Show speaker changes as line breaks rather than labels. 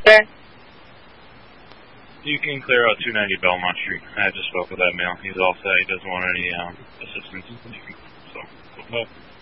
sir?
You can clear out 290 Belmont Street. I just spoke with that male. He's all set. He doesn't want any assistance. So,